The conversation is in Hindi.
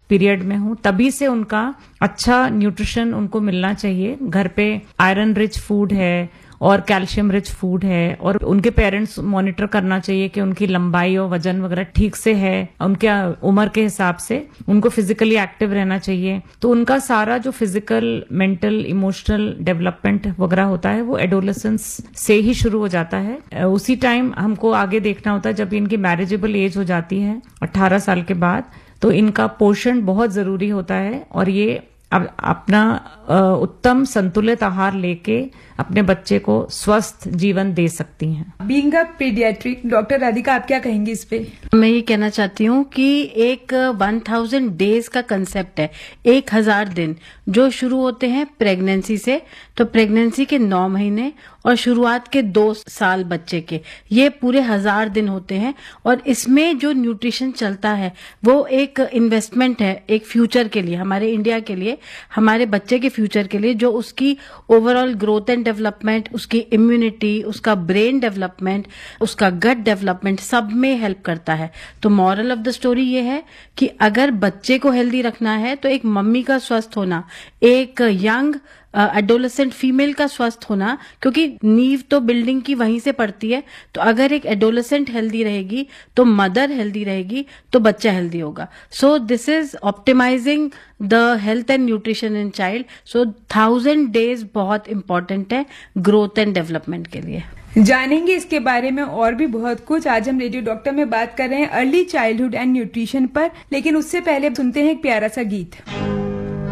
पीरियड में हूँ, तभी से उनका अच्छा न्यूट्रिशन उनको मिलना चाहिए। घर पे आयरन रिच फूड है और कैल्शियम रिच फूड है, और उनके पेरेंट्स मॉनिटर करना चाहिए कि उनकी लंबाई और वजन वगैरह ठीक से है, उनके उम्र के हिसाब से उनको फिजिकली एक्टिव रहना चाहिए। तो उनका सारा जो फिजिकल, मेंटल, इमोशनल डेवलपमेंट वगैरह होता है वो एडोलेसेंस से ही शुरू हो जाता है। उसी टाइम हमको आगे देखना होता है, जब इनकी मैरिजेबल एज हो जाती है 18 साल के बाद, तो इनका पोषण बहुत जरूरी होता है, और ये अब अपना उत्तम संतुलित आहार लेके अपने बच्चे को स्वस्थ जीवन दे सकती हैं। Being a paediatric doctor Radhika, आप क्या कहेंगी इस पे? मैं ये कहना चाहती हूँ कि एक 1000 डेज का कंसेप्ट है, 1000 दिन जो शुरू होते हैं प्रेगनेंसी से। तो प्रेगनेंसी के 9 महीने और शुरुआत के 2 साल बच्चे के, ये पूरे 1000 दिन होते हैं। और इसमें जो न्यूट्रिशन चलता है वो एक इन्वेस्टमेंट है, एक फ्यूचर के लिए, हमारे इंडिया के लिए, हमारे बच्चे के फ्यूचर के लिए, जो उसकी ओवरऑल ग्रोथ एंड डेवलपमेंट, उसकी इम्यूनिटी, उसका ब्रेन डेवलपमेंट, उसका गट डेवलपमेंट, सब में हेल्प करता है। तो मॉरल ऑफ द स्टोरी ये है कि अगर बच्चे को हेल्दी रखना है तो एक मम्मी का स्वस्थ होना, एक यंग एडोलेसेंट फीमेल का स्वस्थ होना, क्योंकि नींव तो बिल्डिंग की वहीं से पड़ती है। तो अगर एक एडोलेसेंट हेल्दी रहेगी तो मदर हेल्दी रहेगी तो बच्चा हेल्दी होगा। So this is optimising the health and nutrition in child. So 1000 days बहुत इंपॉर्टेंट है ग्रोथ एंड डेवलपमेंट के लिए। जानेंगे इसके बारे में और भी बहुत कुछ। आज हम रेडियो डॉक्टर में बात कर रहे हैं अर्ली चाइल्डहुड एंड न्यूट्रिशन पर, लेकिन उससे पहले सुनते हैं एक प्यारा सा गीत।